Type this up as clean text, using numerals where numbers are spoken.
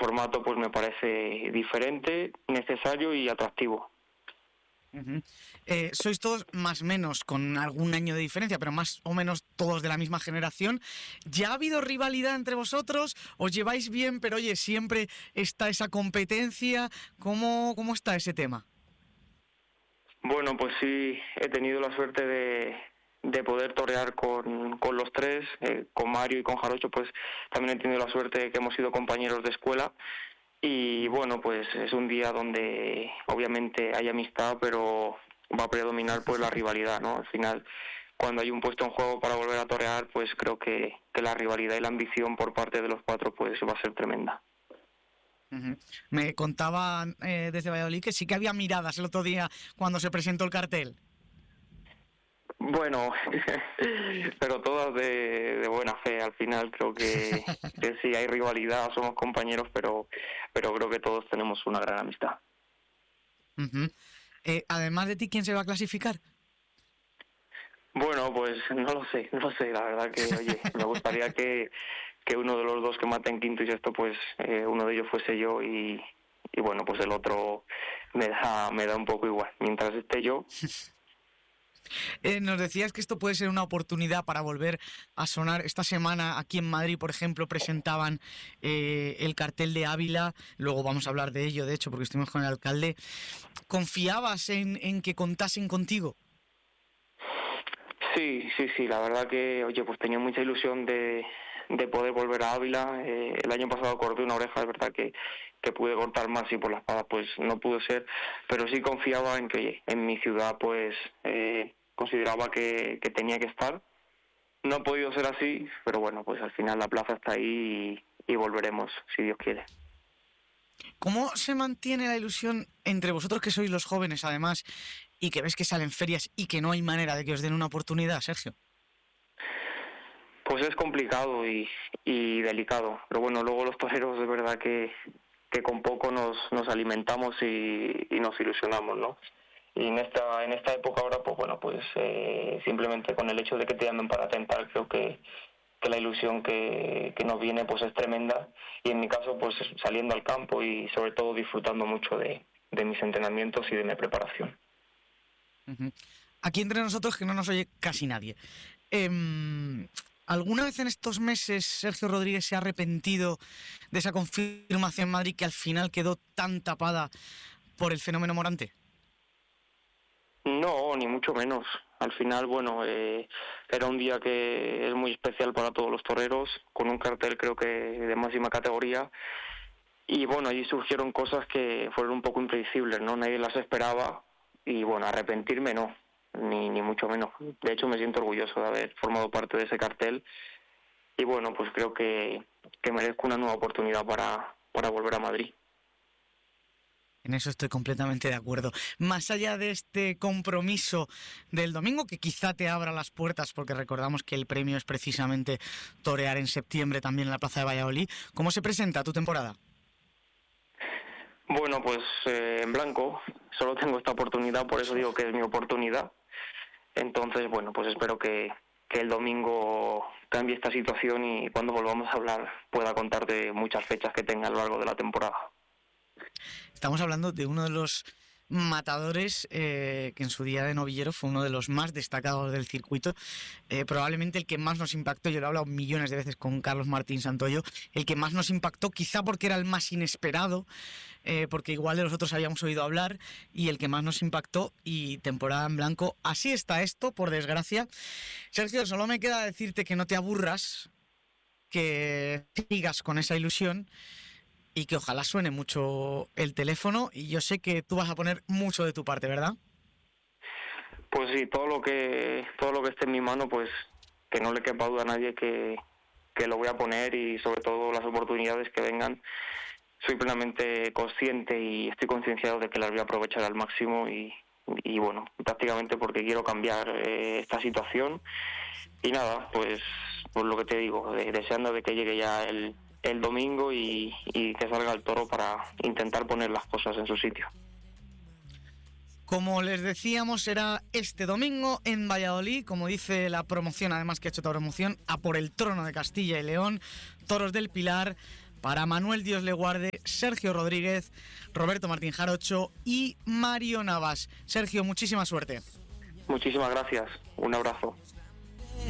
formato pues me parece diferente, necesario y atractivo. Uh-huh. Sois todos más o menos con algún año de diferencia, pero más o menos todos de la misma generación. ¿Ya ha habido rivalidad entre vosotros? ¿Os lleváis bien, pero oye, siempre está esa competencia? ¿Cómo está ese tema? Bueno, pues sí, he tenido la suerte de poder torear con los tres, con Mario y con Jarocho, pues también he tenido la suerte de que hemos sido compañeros de escuela. Y bueno, pues es un día donde obviamente hay amistad, pero va a predominar pues la rivalidad, ¿no? Al final, cuando hay un puesto en juego para volver a torear, pues creo que la rivalidad y la ambición por parte de los cuatro pues va a ser tremenda. Uh-huh. Me contaban desde Valladolid que sí que había miradas el otro día cuando se presentó el cartel. Bueno, pero todas de buena fe. Al final creo que sí hay rivalidad, somos compañeros, pero creo que todos tenemos una gran amistad. Uh-huh. Además de ti, ¿quién se va a clasificar? Bueno, pues no lo sé, la verdad que, oye, me gustaría que uno de los dos que maten quinto y sexto, pues uno de ellos fuese yo y bueno, pues el otro me da un poco igual. Mientras esté yo... Nos decías que esto puede ser una oportunidad para volver a sonar. Esta semana aquí en Madrid, por ejemplo, presentaban el cartel de Ávila. Luego vamos a hablar de ello, de hecho, porque estuvimos con el alcalde. ¿Confiabas en que contasen contigo? Sí, la verdad que, oye, pues tenía mucha ilusión de poder volver a Ávila. El año pasado corté una oreja, es verdad que pude cortar más y por la espada pues no pudo ser, pero sí confiaba en que en mi ciudad pues consideraba que tenía que estar. No ha podido ser así, pero bueno, pues al final la plaza está ahí y volveremos, si Dios quiere. ¿Cómo se mantiene la ilusión entre vosotros que sois los jóvenes, además, y que ves que salen ferias y que no hay manera de que os den una oportunidad, Sergio? Pues es complicado y delicado, pero bueno, luego los toreros es verdad que con poco nos alimentamos y nos ilusionamos, ¿no? Y en esta época ahora, pues bueno, pues simplemente con el hecho de que te llamen para tentar, creo que la ilusión que nos viene pues es tremenda, y en mi caso pues saliendo al campo y sobre todo disfrutando mucho de mis entrenamientos y de mi preparación. Uh-huh. Aquí entre nosotros, que no nos oye casi nadie, ¿alguna vez en estos meses Sergio Rodríguez se ha arrepentido de esa confirmación en Madrid que al final quedó tan tapada por el fenómeno Morante? No, ni mucho menos. Al final, bueno, era un día que es muy especial para todos los toreros, con un cartel creo que de máxima categoría. Y bueno, allí surgieron cosas que fueron un poco impredecibles, ¿no? Nadie las esperaba y bueno, arrepentirme no, ni mucho menos. De hecho, me siento orgulloso de haber formado parte de ese cartel y bueno, pues creo que merezco una nueva oportunidad para volver a Madrid. En eso estoy completamente de acuerdo. Más allá de este compromiso del domingo, que quizá te abra las puertas, porque recordamos que el premio es precisamente torear en septiembre también en la Plaza de Valladolid, ¿cómo se presenta tu temporada? Bueno, pues en blanco, solo tengo esta oportunidad, por eso digo que es mi oportunidad. Entonces, bueno, pues espero que el domingo cambie esta situación y cuando volvamos a hablar pueda contarte muchas fechas que tenga a lo largo de la temporada. Estamos hablando de uno de los matadores que en su día de novillero fue uno de los más destacados del circuito, probablemente el que más nos impactó. Yo lo he hablado millones de veces con Carlos Martín Santoyo, el que más nos impactó, quizá porque era el más inesperado, porque igual de los otros habíamos oído hablar, y el que más nos impactó, y temporada en blanco. Así está esto, por desgracia. Sergio, solo me queda decirte que no te aburras, que sigas con esa ilusión y que ojalá suene mucho el teléfono, y yo sé que tú vas a poner mucho de tu parte, ¿verdad? Pues sí, todo lo que esté en mi mano, pues que no le quepa duda a nadie que lo voy a poner, y sobre todo las oportunidades que vengan, soy plenamente consciente y estoy concienciado de que las voy a aprovechar al máximo y bueno, prácticamente porque quiero cambiar esta situación. Y nada, pues lo que te digo, deseando de que llegue ya el domingo y que salga el toro para intentar poner las cosas en su sitio. Como les decíamos, será este domingo en Valladolid, como dice la promoción, además que ha hecho toda promoción, a por el trono de Castilla y León, Toros del Pilar, para Manuel Dios le guarde, Sergio Rodríguez, Roberto Martín Jarocho y Mario Navas. Sergio, muchísima suerte. Muchísimas gracias. Un abrazo.